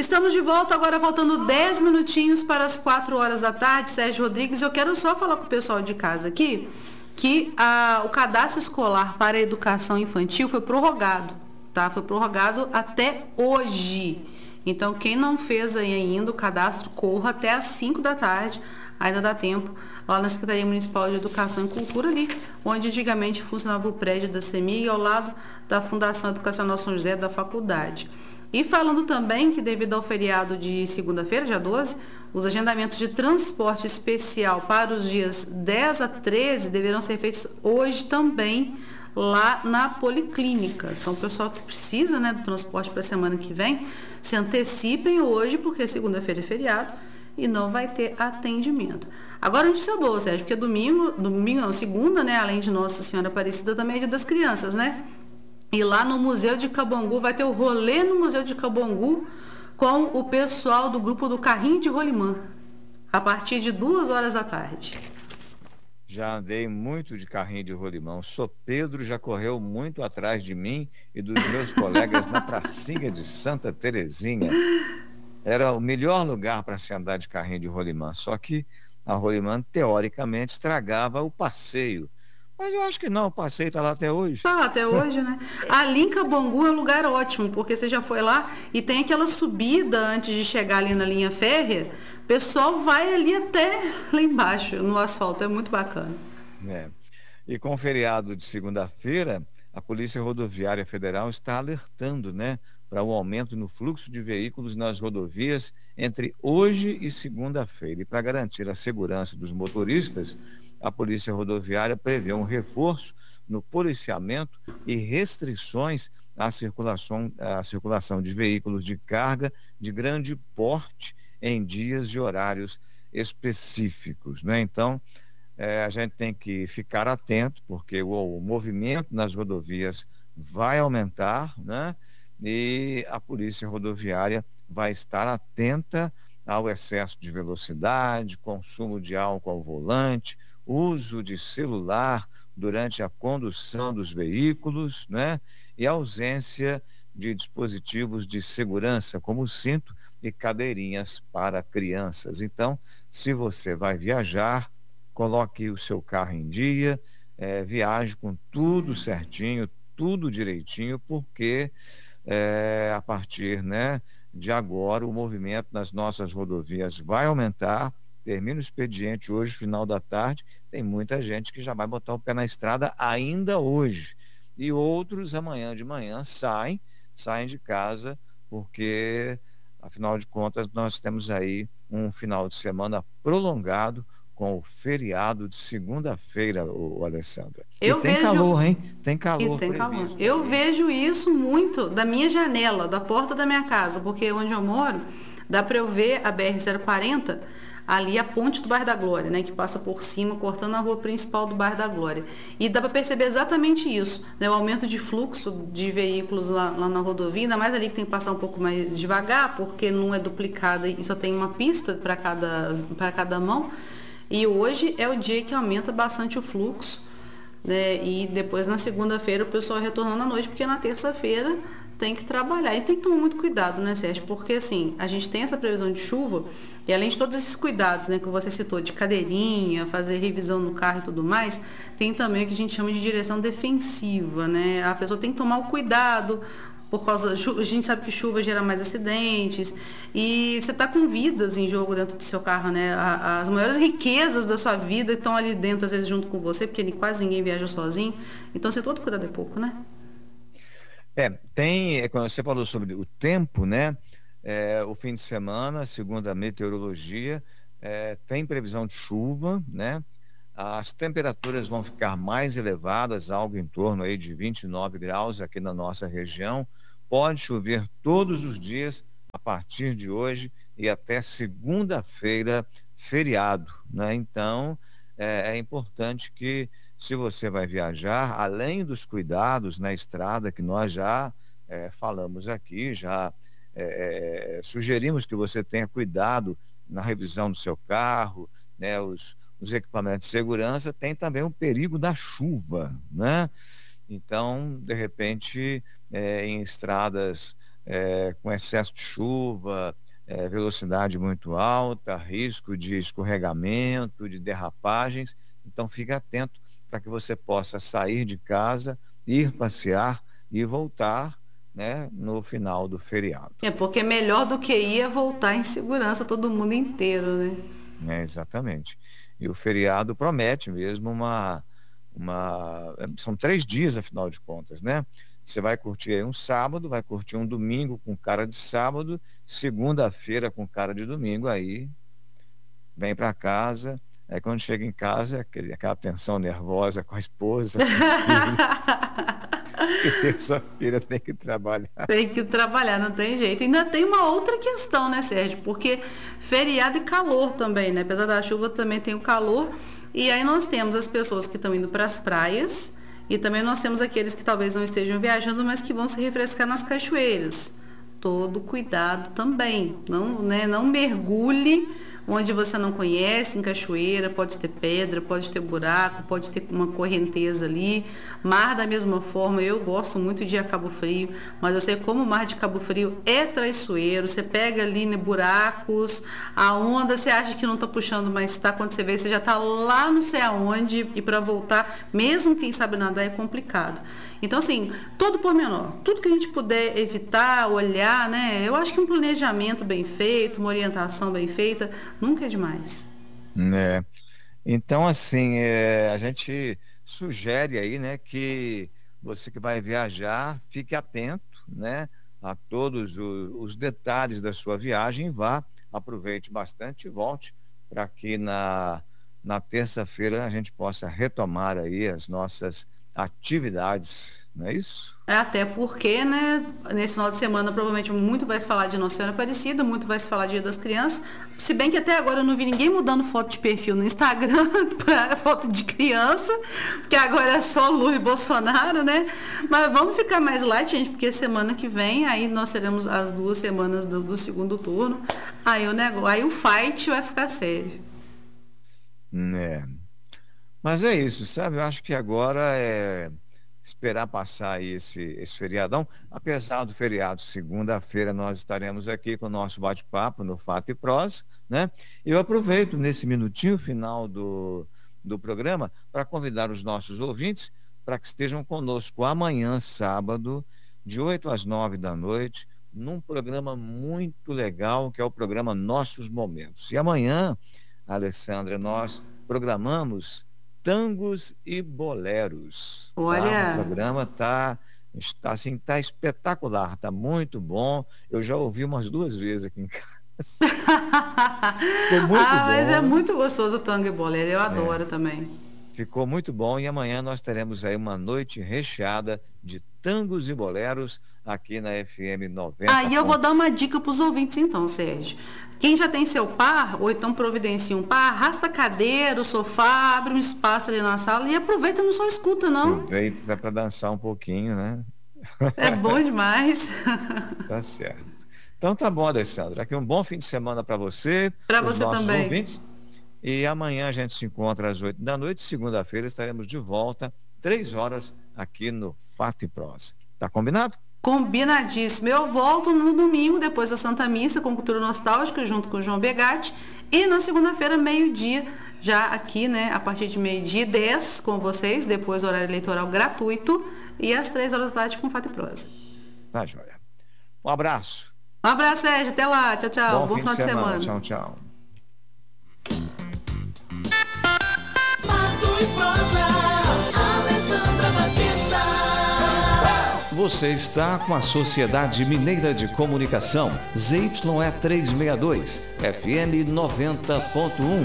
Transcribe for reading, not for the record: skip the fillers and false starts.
Estamos de volta agora, faltando 10 minutinhos para as 4 horas da tarde, Sérgio Rodrigues. Eu quero só falar com o pessoal de casa aqui que o cadastro escolar para a educação infantil foi prorrogado, tá? Foi prorrogado até hoje. Então, quem não fez aí ainda o cadastro, corra até às 5 da tarde, ainda dá tempo, lá na Secretaria Municipal de Educação e Cultura, ali, onde antigamente funcionava o prédio da CEMIG, ao lado da Fundação Educacional São José da faculdade. E falando também que devido ao feriado de segunda-feira, dia 12, os agendamentos de transporte especial para os dias 10 a 13 deverão ser feitos hoje também lá na Policlínica. Então, o pessoal que precisa, né, do transporte para a semana que vem, se antecipem hoje, porque segunda-feira é feriado e não vai ter atendimento. Agora, notícia boa, Sérgio, porque domingo não, segunda, né, além de Nossa Senhora Aparecida, também é Dia das Crianças, né? E lá no Museu de Cabangu, vai ter o rolê no Museu de Cabangu com o pessoal do grupo do Carrinho de Rolimã, a partir de 2 horas da tarde. Já andei muito de carrinho de rolimão. Sou Pedro, já correu muito atrás de mim e dos meus colegas na pracinha de Santa Terezinha. Era o melhor lugar para se andar de carrinho de rolimã. Só que a rolimã, teoricamente, estragava o passeio. Mas eu acho que não, o passeio está lá até hoje. Tá lá até hoje, né? Ali em Cabangu é um lugar ótimo, porque você já foi lá e tem aquela subida antes de chegar ali na linha férrea. O pessoal vai ali até lá embaixo, no asfalto. É muito bacana. É. E com o feriado de segunda-feira, a Polícia Rodoviária Federal está alertando, né, para o aumento no fluxo de veículos nas rodovias entre hoje e segunda-feira. E para garantir a segurança dos motoristas, a Polícia Rodoviária prevê um reforço no policiamento e restrições à circulação de veículos de carga de grande porte em dias e horários específicos, né? Então, a gente tem que ficar atento, porque o movimento nas rodovias vai aumentar, né? E a Polícia Rodoviária vai estar atenta ao excesso de velocidade, consumo de álcool ao volante, uso de celular durante a condução dos veículos, né? E ausência de dispositivos de segurança, como cinto e cadeirinhas para crianças. Então, se você vai viajar, coloque o seu carro em dia, viaje com tudo certinho, tudo direitinho, porque a partir, né, de agora o movimento nas nossas rodovias vai aumentar. Termina o expediente hoje, final da tarde, tem muita gente que já vai botar o pé na estrada ainda hoje. E outros amanhã de manhã saem de casa, porque, afinal de contas, nós temos aí um final de semana prolongado, com o feriado de segunda-feira, o Alessandra. E Eu tem vejo calor, hein? Tem E calor tem calor. previsto Eu aí. vejo isso muito da minha janela, da porta da minha casa, porque onde eu moro, dá para eu ver a BR-040, ali a ponte do Bairro da Glória, né, que passa por cima, cortando a rua principal do Bairro da Glória. E dá para perceber exatamente isso, né, o aumento de fluxo de veículos lá na rodovia, ainda mais ali que tem que passar um pouco mais devagar, porque não é duplicada e só tem uma pista para cada mão. E hoje é o dia que aumenta bastante o fluxo, né? E depois na segunda-feira o pessoal retornando à noite, porque na terça-feira tem que trabalhar. E tem que tomar muito cuidado, né, Sérgio? Porque assim, a gente tem essa previsão de chuva, e além de todos esses cuidados, né, que você citou, de cadeirinha, fazer revisão no carro e tudo mais, tem também o que a gente chama de direção defensiva, né? A pessoa tem que tomar o cuidado, por causa, a gente sabe que chuva gera mais acidentes e você está com vidas em jogo dentro do seu carro, né? As maiores riquezas da sua vida estão ali dentro, às vezes junto com você, porque quase ninguém viaja sozinho. Então, você todo cuidado é pouco, né? Quando você falou sobre o tempo, né? O fim de semana, segundo a meteorologia, tem previsão de chuva, né? As temperaturas vão ficar mais elevadas, algo em torno aí de 29 graus aqui na nossa região. Pode chover todos os dias a partir de hoje e até segunda-feira, feriado, né? Então, é importante que, se você vai viajar, além dos cuidados na estrada que nós já falamos aqui, já sugerimos que você tenha cuidado na revisão do seu carro, né? Os equipamentos de segurança, tem também o perigo da chuva, né? Então, de repente, em estradas com excesso de chuva, velocidade muito alta, risco de escorregamento, de derrapagens. Então fique atento para que você possa sair de casa, ir passear e voltar, né, no final do feriado. Porque melhor do que ir é voltar em segurança todo mundo inteiro, né? Exatamente. E o feriado promete mesmo são 3 dias, afinal de contas, né? Você vai curtir aí um sábado, vai curtir um domingo com cara de sábado, segunda-feira com cara de domingo, aí vem para casa. Aí quando chega em casa, aquela tensão nervosa com a esposa, com o filho, que terça-feira tem que trabalhar. Tem que trabalhar, não tem jeito. Ainda tem uma outra questão, né, Sérgio? Porque feriado e calor também, né? Apesar da chuva, também tem o calor. E aí nós temos as pessoas que estão indo para as praias e também nós temos aqueles que talvez não estejam viajando, mas que vão se refrescar nas cachoeiras. Todo cuidado também. Não, né, não mergulhe onde você não conhece, em cachoeira, pode ter pedra, pode ter buraco, pode ter uma correnteza ali. Mar da mesma forma, eu gosto muito de ir a Cabo Frio, mas eu sei como o mar de Cabo Frio é traiçoeiro, você pega ali, né, buracos, a onda você acha que não está puxando, mas está, quando você vê, você já está lá não sei aonde, e para voltar, mesmo quem sabe nadar, é complicado. Então, assim, todo pormenor, tudo que a gente puder evitar, olhar, né? Eu acho que um planejamento bem feito, uma orientação bem feita, nunca é demais. É. Então, assim, a gente sugere aí, né, que você que vai viajar, fique atento, né, a todos os detalhes da sua viagem, vá, aproveite bastante e volte para que na terça-feira a gente possa retomar aí as nossas atividades, não é isso? Até porque, né, nesse final de semana provavelmente muito vai se falar de Nossa Senhora Aparecida, muito vai se falar de Dia das Crianças, se bem que até agora eu não vi ninguém mudando foto de perfil no Instagram para foto de criança, porque agora é só Lula e Bolsonaro, né? Mas vamos ficar mais light, gente, porque semana que vem aí nós teremos as 2 semanas do segundo turno, aí o fight vai ficar sério. É. Mas é isso, sabe? Eu acho que agora é esperar passar aí esse feriadão. Apesar do feriado, segunda-feira nós estaremos aqui com o nosso bate-papo no Fato e Prosa, né? Eu aproveito nesse minutinho final do programa para convidar os nossos ouvintes para que estejam conosco amanhã, sábado, de 8 às 9 da noite, num programa muito legal, que é o programa Nossos Momentos. E amanhã, Alessandra, nós programamos tangos e boleros. Tá? O Olha. programa está assim, tá espetacular, tá muito bom. Eu já ouvi umas 2 vezes aqui em casa. Ficou muito Mas é bom. muito gostoso o tango e bolero, eu adoro também. Ficou muito bom e amanhã nós teremos aí uma noite recheada de tangos e boleros aqui na FM 90. Aí eu vou dar uma dica para os ouvintes então, Sérgio. Quem já tem seu par, ou então providencia um par, arrasta a cadeira, o sofá, abre um espaço ali na sala e aproveita, não só escuta, não. Aproveita para dançar um pouquinho, né? É bom demais. Tá certo. Então tá bom, Alessandra. Aqui um bom fim de semana para você, Para para os você nossos também. ouvintes. E amanhã a gente se encontra às 8 da noite. Segunda-feira estaremos de volta, 3 horas, aqui no Fato e Prosa. Tá combinado? Combinadíssimo. Eu volto no domingo, depois da Santa Missa, com Cultura Nostálgica, junto com o João Begatti. E na segunda-feira, meio-dia, já aqui, né, a partir de 12h10 com vocês, depois horário eleitoral gratuito. E às 3 horas da tarde com Fato e Prosa. Tá, joia. Um abraço. Um abraço, Sérgio. Até lá. Tchau, tchau. Bom Fim final de semana. Tchau, tchau. Você está com a Sociedade Mineira de Comunicação, ZYE 362, FM 90.1.